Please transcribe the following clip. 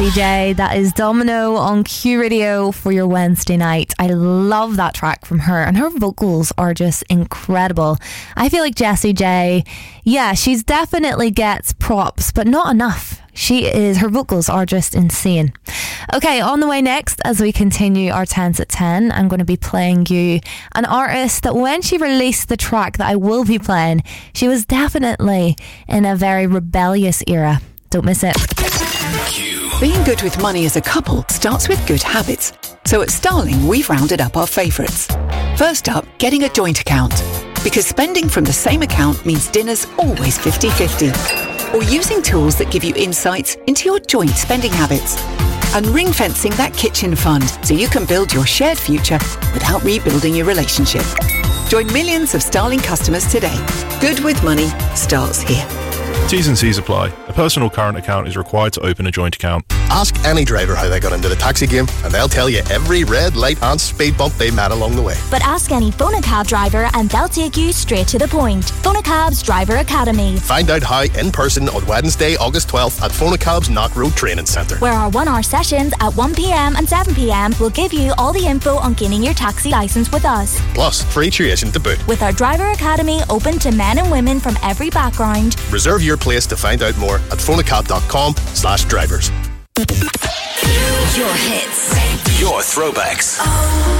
DJ, that is Domino on Q Radio for your Wednesday night. I love that track from her, and her vocals are just incredible. I feel like Jessie J, yeah, she's definitely gets props, but not enough. Her vocals are just insane. Okay, on the way next, as we continue our 10s at 10, I'm going to be playing you an artist that when she released the track that I will be playing, she was definitely in a very rebellious era. Don't miss it. Being good with money as a couple starts with good habits. So at Starling, we've rounded up our favourites. First up, getting a joint account. Because spending from the same account means dinner's always 50-50. Or using tools that give you insights into your joint spending habits. And ring-fencing that kitchen fund so you can build your shared future without rebuilding your relationship. Join millions of Starling customers today. Good with money starts here. T's and C's apply. A personal current account is required to open a joint account. Ask any driver how they got into the taxi game and they'll tell you every red light and speed bump they met along the way. But ask any Phonacab driver and they'll take you straight to the point. Phonacab's Driver Academy. Find out how in person on Wednesday, August 12th at Phonacab's Knock Road Training Centre. Where our 1 hour sessions at 1pm and 7pm will give you all the info on gaining your taxi licence with us. Plus, free tuition to boot. With our Driver Academy open to men and women from every background. Reserve your place to find out more at phonacab.com/drivers. Your hits. Your throwbacks.